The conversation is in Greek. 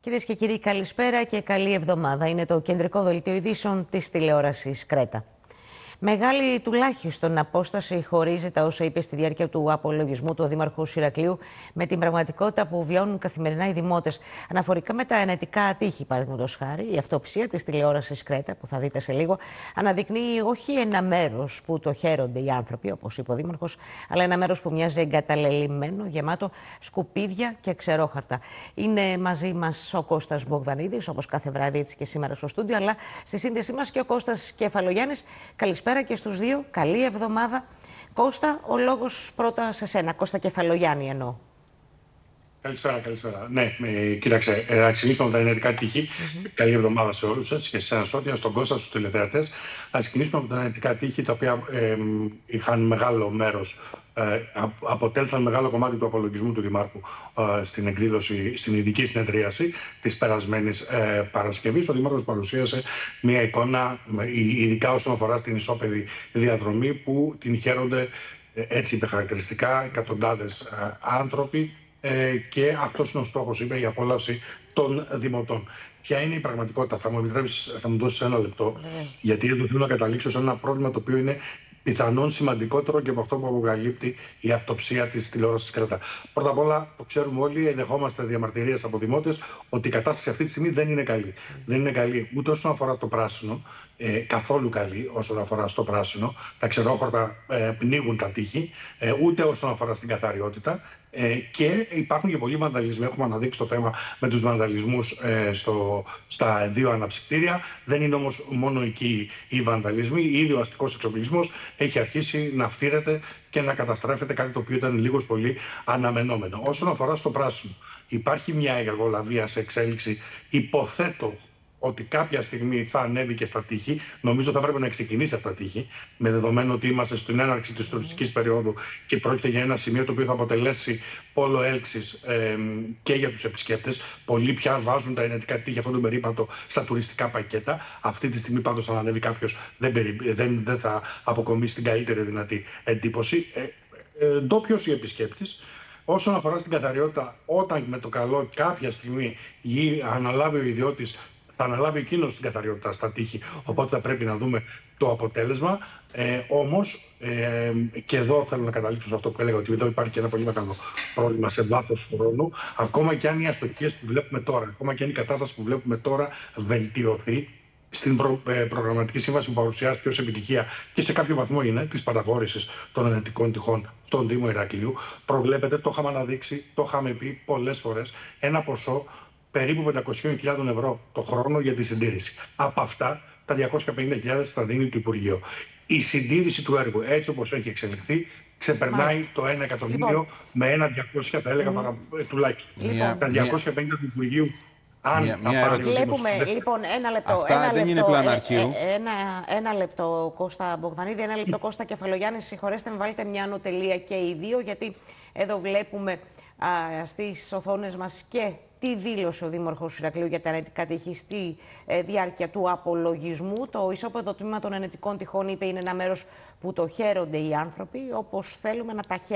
Κυρίες και κύριοι, καλησπέρα και καλή εβδομάδα. Είναι το κεντρικό δελτίο ειδήσεων της τηλεόρασης Κρέτα. Μεγάλη τουλάχιστον απόσταση χωρίζει τα όσα είπε στη διάρκεια του απολογισμού του Δήμαρχου Ηρακλείου με την πραγματικότητα που βιώνουν καθημερινά οι δημότες. Αναφορικά με τα ενετικά ατύχη, παραδείγματος χάρη, η αυτοψία της τηλεόρασης Κρέτα, που θα δείτε σε λίγο, αναδεικνύει όχι ένα μέρος που το χαίρονται οι άνθρωποι, όπως είπε ο Δήμαρχος, αλλά ένα μέρος που μοιάζει εγκαταλελειμμένο, γεμάτο σκουπίδια και ξερόχαρτα. Είναι μαζί μας ο Κώστας Μπογδανίδης, όπως κάθε βράδυ, έτσι και σήμερα στο στούντιο, αλλά στη σύνδεσή μας και ο Κώστας Κεφαλογιάννης. Καλησπέρα και στους δύο. Καλή εβδομάδα. Κώστα, ο λόγος πρώτα σε σένα. Κώστα Κεφαλογιάννη εννοώ. Καλησπέρα. Ναι, κοίταξε, να ξεκινήσουμε με τα ενετικά ατύχη. Καλή εβδομάδα σε όλους σας και σε εσάς, στον Κώστα, στους τηλεθεατές. Ας ξεκινήσουμε με τα ενετικά ατύχη, τα οποία είχαν μεγάλο μέρος, αποτέλεσαν μεγάλο κομμάτι του απολογισμού του Δημάρχου στην εκδήλωση, στην ειδική συνεδρίαση της περασμένης Παρασκευής. Ο Δημάρχος παρουσίασε μια εικόνα, ειδικά όσον αφορά στην ισόπεδη διαδρομή, που την χαίρονται, έτσι είπε χαρακτηριστικά, εκατοντάδες άνθρωποι. Και αυτός είναι ο στόχος, είπε, η απόλαυση των δημοτών. Ποια είναι η πραγματικότητα? Θα μου επιτρέψεις, θα μου δώσεις ένα λεπτό, γιατί εδώ θέλω να καταλήξω σε ένα πρόβλημα το οποίο είναι πιθανόν σημαντικότερο και από αυτό που αποκαλύπτει η αυτοψία της τηλεόρασης Κρέτα. Πρώτα απ' όλα, το ξέρουμε όλοι, δεχόμαστε διαμαρτυρίες από δημότες ότι η κατάσταση αυτή τη στιγμή δεν είναι καλή. Δεν είναι καλή ούτε όσον αφορά το πράσινο, καθόλου καλή όσον αφορά στο πράσινο. Τα ξερόχορτα πνίγουν τα τείχη, ούτε όσον αφορά στην καθαριότητα. Και υπάρχουν και πολλοί βανδαλισμοί. Έχουμε αναδείξει το θέμα με τους βανδαλισμούς στα δύο αναψυκτήρια. Δεν είναι όμως μόνο εκεί οι βανδαλισμοί. Ήδη ο αστικός εξοπλισμός έχει αρχίσει να φθήρεται και να καταστρέφεται, κάτι το οποίο ήταν λίγος πολύ αναμενόμενο. Όσον αφορά στο πράσινο, υπάρχει μια εργολαβία σε εξέλιξη. Υποθέτω ότι κάποια στιγμή θα ανέβει και στα τείχη. Νομίζω θα πρέπει να ξεκινήσει αυτά τα τείχη, με δεδομένο ότι είμαστε στην έναρξη της τουριστικής περίοδου και πρόκειται για ένα σημείο το οποίο θα αποτελέσει πόλο έλξης και για τους επισκέπτες. Πολλοί πια βάζουν τα ενετικά τείχη, αυτόν τον περίπατο, στα τουριστικά πακέτα. Αυτή τη στιγμή πάντως, αν ανέβει κάποιος, δεν θα αποκομίσει την καλύτερη δυνατή εντύπωση. Ντόπιος ή επισκέπτης. Όσον αφορά στην καθαριότητα, όταν με το καλό κάποια στιγμή αναλάβει ο ιδιώτης, θα αναλάβει εκείνος την καθαριότητα στα τείχη, οπότε θα πρέπει να δούμε το αποτέλεσμα. Όμως, και εδώ θέλω να καταλήξω σε αυτό που έλεγα, ότι εδώ υπάρχει και ένα πολύ μεγάλο πρόβλημα σε βάθος χρόνου. Ακόμα και αν οι αστοχίες που βλέπουμε τώρα, ακόμα και αν η κατάσταση που βλέπουμε τώρα βελτιωθεί, στην προγραμματική σύμβαση που παρουσιάστηκε ως επιτυχία και σε κάποιο βαθμό είναι της παραχώρησης των ενετικών τυχών στον Δήμο Ηρακλείου, προβλέπεται, το είχαμε αναδείξει, το είχαμε πει πολλές φορές, ένα ποσό περίπου 500.000 ευρώ το χρόνο για τη συντήρηση. Από αυτά, τα 250.000 θα δίνει το Υπουργείο. Η συντήρηση του έργου, έτσι όπως έχει εξελιχθεί, ξεπερνάει το 1 εκατομμύριο με ένα 200, θα έλεγα, τουλάχιστον. Τα 250 του Υπουργείου. Βλέπουμε, λοιπόν, ένα λεπτό. Αυτά δεν είναι πλάνα αρχείου. Ένα λεπτό, Κώστα Μπογδανίδη, ένα λεπτό, Κώστα Κεφαλογιάννη. Συγχωρέστε με, βάλτε μια ανωτελεία και οι δύο, γιατί εδώ βλέπουμε στις οθόνες μας και τι δήλωσε ο Δήμαρχος Ηρακλείου για τα ενετικά τείχη στη διάρκεια του απολογισμού. Το ισόπεδο τμήμα των ενετικών τυχών, είπε, είναι ένα μέρος που το χαίρονται οι άνθρωποι, όπως θέλουμε να τα χαίρονται.